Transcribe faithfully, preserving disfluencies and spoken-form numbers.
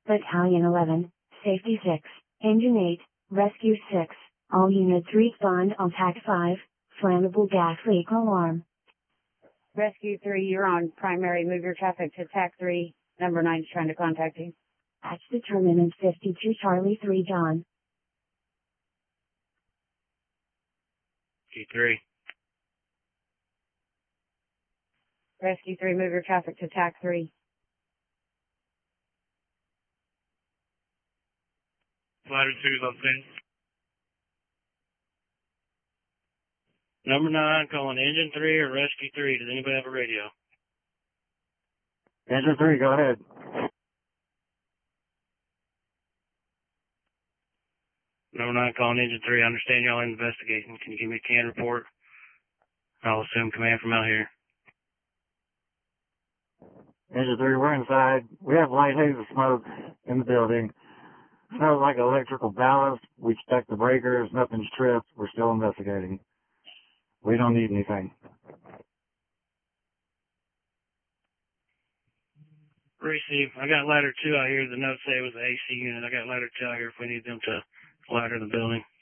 Battalion eleven, Safety six, Engine eight, Rescue six, all units respond on T A C five, flammable gas leak alarm. Rescue three, you're on primary. Move your traffic to T A C three. Number nine is trying to contact you. That's determinant fifty-two Charlie three John. Rescue three. Rescue three, move your traffic to T A C three. Ladder two is on scene. Number nine, calling engine three or rescue three. Does anybody have a radio? Engine three, go ahead. Number nine, calling engine three. I understand y'all are investigating. Can you give me a can report? I'll assume command from out here. Engine three, we're inside. We have light haze of smoke in the building. Smells like electrical ballast. We checked the breakers. Nothing's tripped. We're still investigating. We don't need anything. Receive. I got ladder two out here. The notes say it was the A C unit. I got ladder two out here if we need them to ladder the building.